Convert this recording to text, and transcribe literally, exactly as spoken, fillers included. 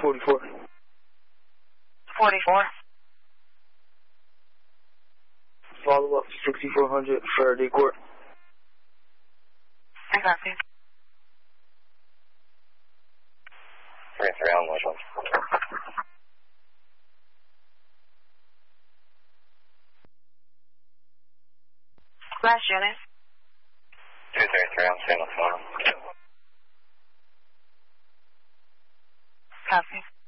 forty-four. forty-four. Follow up sixty-four hundred Faraday Court. I copy. three three on which one? Last unit. two three three on single form. Copy.